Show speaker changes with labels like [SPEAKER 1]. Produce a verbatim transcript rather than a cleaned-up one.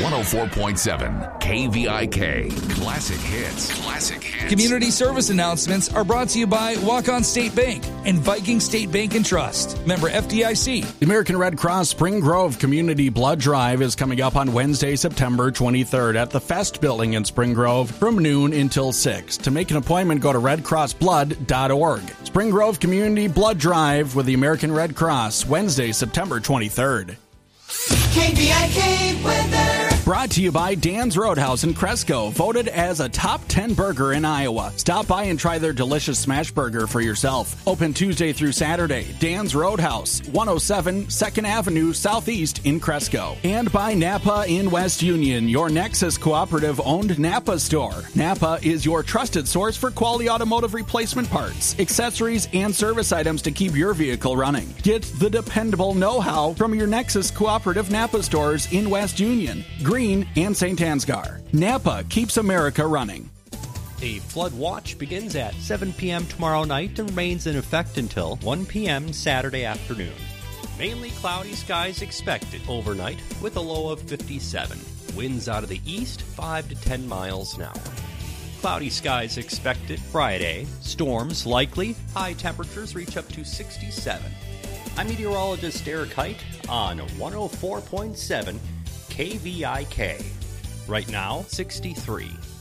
[SPEAKER 1] one oh four point seven K V I K. Classic hits. Classic hits.
[SPEAKER 2] Community service announcements are brought to you by Walk-On State Bank and Viking State Bank and Trust. Member F D I C.
[SPEAKER 3] The American Red Cross Spring Grove Community Blood Drive is coming up on Wednesday, September twenty-third at the Fest Building in Spring Grove from noon until six. To make an appointment, go to red cross blood dot org. Spring Grove Community Blood Drive with the American Red Cross, Wednesday, September twenty-third.
[SPEAKER 4] K V I K weather.
[SPEAKER 3] Brought to you by Dan's Roadhouse in Cresco, voted as a top ten burger in Iowa. Stop by and try their delicious smash burger for yourself. Open Tuesday through Saturday. Dan's Roadhouse, one oh seven second Avenue Southeast in Cresco. And by Napa in West Union, your Nexus Cooperative-owned Napa store. Napa is your trusted source for quality automotive replacement parts, accessories, and service items to keep your vehicle running. Get the dependable know-how from your Nexus Cooperative Napa stores in West Union, Green, and Saint Ansgar. Napa keeps America running.
[SPEAKER 5] A flood watch begins at seven p.m. tomorrow night and remains in effect until one p.m. Saturday afternoon. Mainly cloudy skies expected overnight with a low of fifty-seven. Winds out of the east, five to ten miles an hour. Cloudy skies expected Friday. Storms likely. High temperatures reach up to sixty-seven. I'm meteorologist Eric Height on one oh four point seven K V I K. Right now, sixty-three.